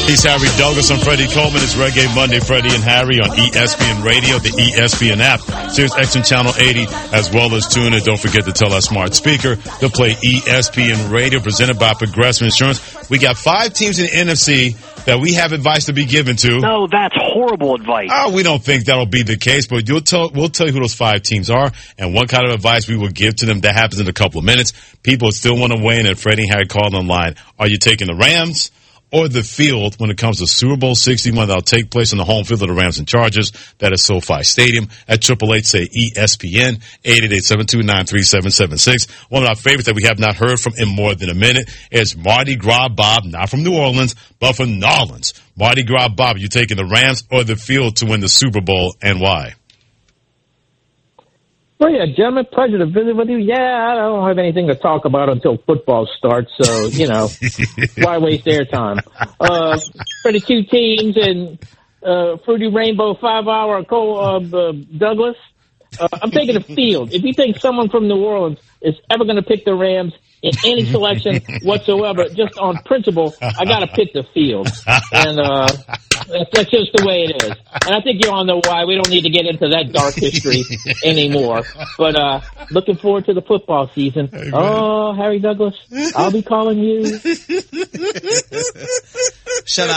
He's Harry Douglas. I'm Freddie Coleman. It's Reggae Monday, Freddie and Harry on ESPN Radio, the ESPN app, Sirius XM Channel 80, as well as tune in. Don't forget to tell our smart speaker to play ESPN Radio, presented by Progressive Insurance. We got 5 teams in the NFC that we have advice to be given to. No, that's horrible advice. Oh, we don't think that'll be the case, but we'll tell you who those 5 teams are and what kind of advice we will give to them. That happens in a couple of minutes. People still want to weigh in, and Freddie and Harry called online. Are you taking the Rams or the field when it comes to Super Bowl 61 that'll take place on the home field of the Rams and Chargers? That is SoFi Stadium. At 888 say ESPN, 888-729-3776. One of our favorites that we have not heard from in more than a minute is Mardi Gras Bob, not from New Orleans, but from New Orleans. Mardi Gras Bob, you taking the Rams or the field to win the Super Bowl, and why? Well, yeah, gentlemen, pleasure to visit with you. Yeah, I don't have anything to talk about until football starts, so, why waste airtime? For the 2 teams and Fruity Rainbow 5-hour Douglas, I'm taking the field. If you think someone from New Orleans is ever going to pick the Rams in any selection whatsoever, just on principle, I got to pick the field. And that's just the way it is. And I think you all know why. We don't need to get into that dark history anymore. But looking forward to the football season. Hey, oh, Harry Douglas, I'll be calling you. Shut up.